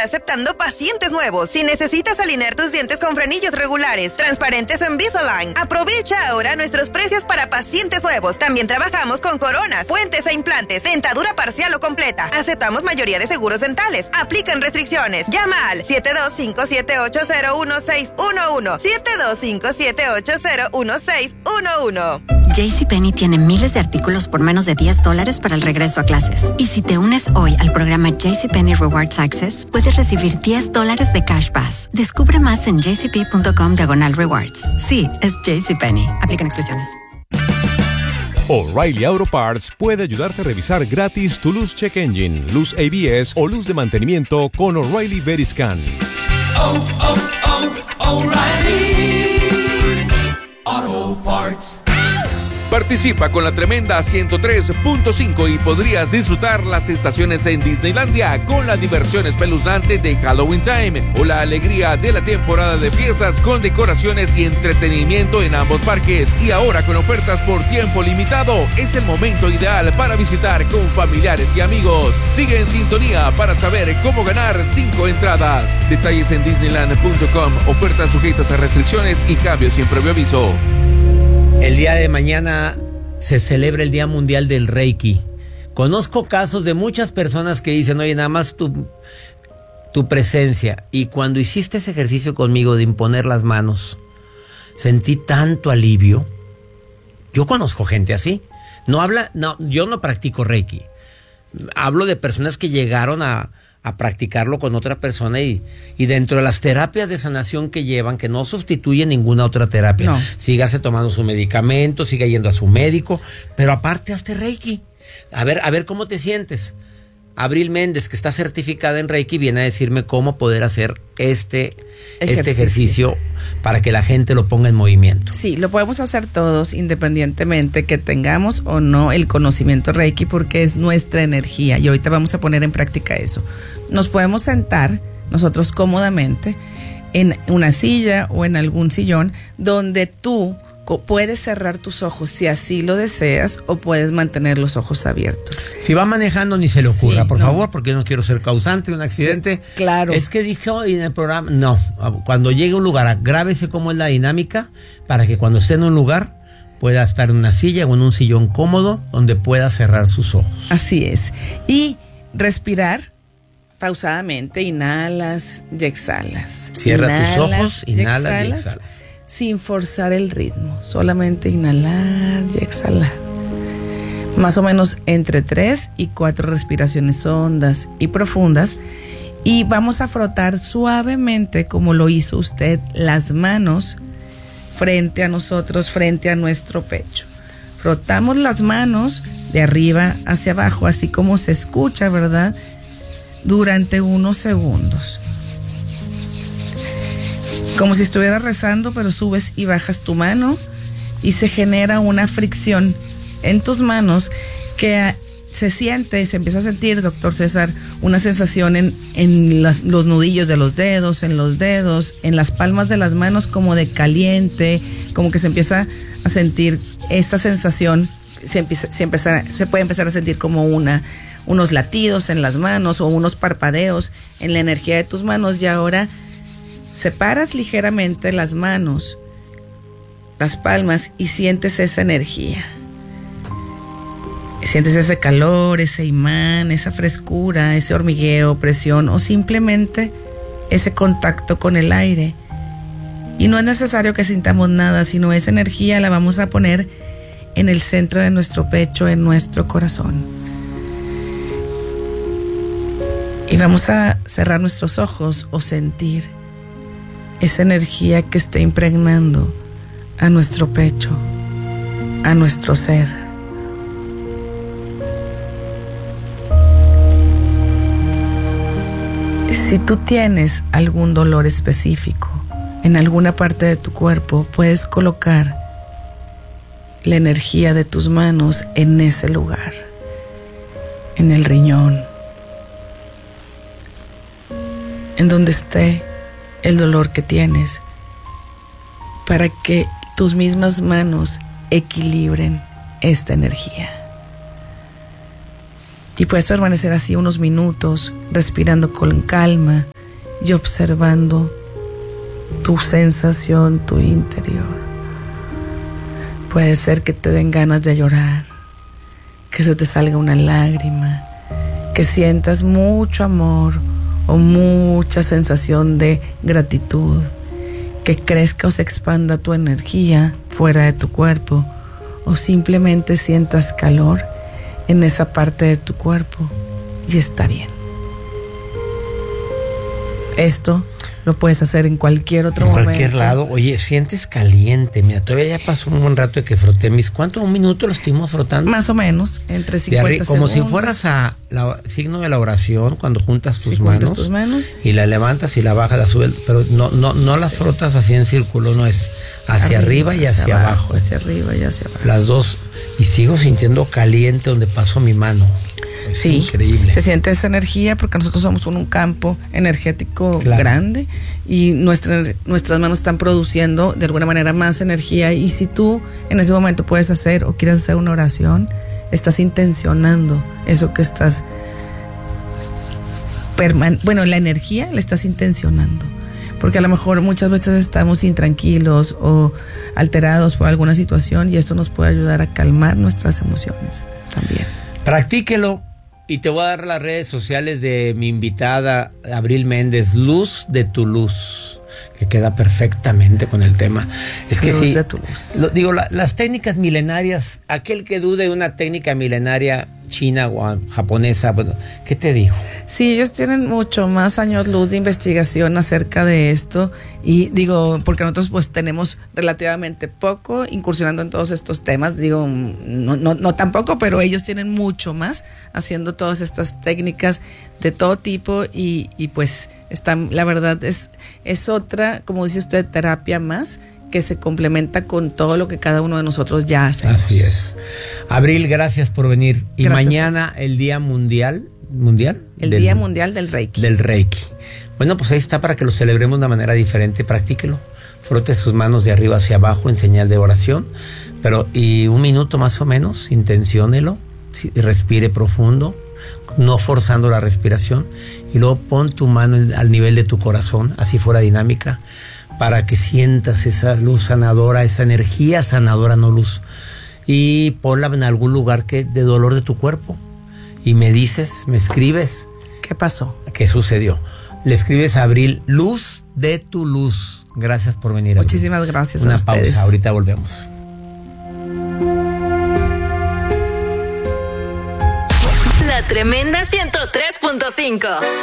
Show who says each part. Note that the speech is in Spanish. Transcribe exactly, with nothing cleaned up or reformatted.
Speaker 1: aceptando pacientes nuevos. Si necesitas alinear tus dientes con frenillos regulares, transparentes o Invisalign, aprovecha ahora nuestros precios para pacientes nuevos. También trabajamos con coronas, puentes e implantes, dentadura parcial o completa. Aceptamos mayoría de seguros dentales. Aplican restricciones. Llama al siete dos cinco siete ocho cero uno seis uno uno, siete dos cinco siete ocho cero uno seis uno uno.
Speaker 2: JCPenney tiene miles de artículos por menos de diez dólares para el regreso a clases. Y si te unes hoy al programa JCPenney Rewards Access, puedes recibir diez dólares de Cash Bass. Descubre más en jcp.com diagonal rewards. Sí, es JCPenney. Aplican exclusiones.
Speaker 3: O'Reilly Auto Parts puede ayudarte a revisar gratis tu luz check engine, luz A B S o luz de mantenimiento con O'Reilly Veriscan.
Speaker 4: Oh, oh, oh, O'Reilly Auto Parts.
Speaker 5: Participa con la tremenda ciento tres punto cinco y podrías disfrutar las estaciones en Disneylandia con la diversión espeluznante de Halloween Time o la alegría de la temporada de fiestas con decoraciones y entretenimiento en ambos parques. Y ahora con ofertas por tiempo limitado, es el momento ideal para visitar con familiares y amigos. Sigue en sintonía para saber cómo ganar cinco entradas. Detalles en disneyland punto com. Ofertas sujetas a restricciones y cambios sin previo aviso.
Speaker 6: El día de mañana se celebra el Día Mundial del Reiki. Conozco casos de muchas personas que dicen, oye, nada más tu, tu presencia. Y cuando hiciste ese ejercicio conmigo de imponer las manos, sentí tanto alivio. Yo conozco gente así. No habla, no, yo no practico Reiki. Hablo de personas que llegaron a... a practicarlo con otra persona y, y dentro de las terapias de sanación que llevan, que no sustituyen ninguna otra terapia, no. Sígase tomando su medicamento, siga yendo a su médico, pero aparte hazte Reiki. A ver, a ver cómo te sientes. Abril Méndez, que está certificada en Reiki, viene a decirme cómo poder hacer este ejercicio. este ejercicio para que la gente lo ponga en movimiento.
Speaker 7: Sí, lo podemos hacer todos independientemente que tengamos o no el conocimiento Reiki, porque es nuestra energía y ahorita vamos a poner en práctica eso. Nos podemos sentar nosotros cómodamente en una silla o en algún sillón donde tú puedes cerrar tus ojos si así lo deseas o puedes mantener los ojos abiertos.
Speaker 6: Si va manejando ni se le ocurra,
Speaker 7: sí,
Speaker 6: por
Speaker 7: no.
Speaker 6: favor, porque yo no quiero ser causante de un accidente.
Speaker 7: Claro.
Speaker 6: Es que dije hoy en el programa, no, cuando llegue a un lugar, grábese cómo es la dinámica para que cuando esté en un lugar pueda estar en una silla o en un sillón cómodo donde pueda cerrar sus ojos.
Speaker 7: Así es. Y respirar pausadamente, inhalas y exhalas.
Speaker 6: Cierra
Speaker 7: inhalas,
Speaker 6: tus ojos, inhalas y
Speaker 7: exhalas,
Speaker 6: exhalas.
Speaker 7: Sin forzar el ritmo, solamente inhalar y exhalar. Más o menos entre tres y cuatro respiraciones hondas y profundas. Y vamos a frotar suavemente, como lo hizo usted, las manos frente a nosotros, frente a nuestro pecho. Frotamos las manos de arriba hacia abajo, así como se escucha, ¿verdad? Durante unos segundos. Como si estuvieras rezando, pero subes y bajas tu mano y se genera una fricción en tus manos que se siente, se empieza a sentir, doctor César, una sensación en, en las, los nudillos de los dedos, en los dedos, en las palmas de las manos, como de caliente, como que se empieza a sentir esta sensación, se, empieza, se, empieza, se puede empezar a sentir como una, unos latidos en las manos o unos parpadeos en la energía de tus manos. Y ahora separas ligeramente las manos, las palmas, y sientes esa energía. Sientes ese calor, ese imán, esa frescura, ese hormigueo, presión o simplemente ese contacto con el aire. Y no es necesario que sintamos nada, sino esa energía la vamos a poner en el centro de nuestro pecho, en nuestro corazón. Y vamos a cerrar nuestros ojos o sentir esa energía que está impregnando a nuestro pecho, a nuestro ser. Si tú tienes algún dolor específico en alguna parte de tu cuerpo, puedes colocar la energía de tus manos en ese lugar, en el riñón, en donde esté el dolor que tienes, para que tus mismas manos equilibren esta energía. Y puedes permanecer así unos minutos, respirando con calma, y observando tu sensación, tu interior. Puede ser que te den ganas de llorar, que se te salga una lágrima, que sientas mucho amor o mucha sensación de gratitud, que crezca o se expanda tu energía fuera de tu cuerpo, o simplemente sientas calor en esa parte de tu cuerpo, y está bien. Esto lo puedes hacer en cualquier otro momento.
Speaker 6: En cualquier lado. Oye, sientes caliente. Mira, todavía ya pasó un buen rato de que froté mis... ¿Cuánto? ¿Un minuto lo estuvimos frotando?
Speaker 7: Más o menos, entre cincuenta
Speaker 6: arri- Como
Speaker 7: segundos.
Speaker 6: si fueras a la signo de la oración, cuando juntas tus,
Speaker 7: Sí,
Speaker 6: manos,
Speaker 7: juntas tus manos
Speaker 6: y la levantas y la bajas, la subes, pero no, no, no las
Speaker 7: Sí.
Speaker 6: frotas así en círculo, sí. No es hacia arriba, arriba y hacia, hacia abajo. abajo.
Speaker 7: Hacia arriba y hacia abajo.
Speaker 6: Las dos. Y sigo sintiendo caliente donde paso mi mano. Es
Speaker 7: sí,
Speaker 6: increíble.
Speaker 7: Se siente esa energía porque nosotros somos un, un campo energético claro. grande y nuestra, nuestras manos están produciendo de alguna manera más energía, y si tú en ese momento puedes hacer o quieres hacer una oración, estás intencionando eso que estás perman- bueno, la energía la estás intencionando, porque a lo mejor muchas veces estamos intranquilos o alterados por alguna situación, y esto nos puede ayudar a calmar nuestras emociones también.
Speaker 6: Practíquelo. Y te voy a dar las redes sociales de mi invitada, Abril Méndez, Luz de tu Luz, que queda perfectamente con el tema. Es que
Speaker 7: Luz
Speaker 6: sí,
Speaker 7: de tu luz.
Speaker 6: Lo, digo, la, las técnicas milenarias, aquel que dude de una técnica milenaria china o japonesa, bueno, ¿qué te dijo?
Speaker 7: Sí, ellos tienen mucho más años luz de investigación acerca de esto, y digo, porque nosotros pues tenemos relativamente poco incursionando en todos estos temas, digo, no, no, no tampoco, pero ellos tienen mucho más haciendo todas estas técnicas de todo tipo, y, y pues están, la verdad es, es otra, como dice usted, terapia más, que se complementa con todo lo que cada uno de nosotros ya hacemos.
Speaker 6: Así es. Abril, gracias por venir. Y gracias. Mañana el Día Mundial, ¿Mundial?
Speaker 7: El
Speaker 6: del,
Speaker 7: Día Mundial del Reiki.
Speaker 6: Del Reiki. Bueno, pues ahí está para que lo celebremos de una manera diferente. Practíquelo. Frote sus manos de arriba hacia abajo en señal de oración. Pero, y un minuto más o menos, intenciónelo. Sí, respire profundo, no forzando la respiración. Y luego pon tu mano al nivel de tu corazón, así fuera dinámica, para que sientas esa luz sanadora, esa energía sanadora, no luz, y ponla en algún lugar que de dolor de tu cuerpo, y me dices, me escribes
Speaker 7: ¿qué pasó?
Speaker 6: ¿Qué sucedió? Le escribes a Abril, Luz de tu Luz. Gracias por venir.
Speaker 7: Muchísimas
Speaker 6: Abril.
Speaker 7: gracias.
Speaker 6: Una
Speaker 7: a ustedes.
Speaker 6: pausa, ahorita volvemos.
Speaker 8: La Tremenda ciento tres punto cinco.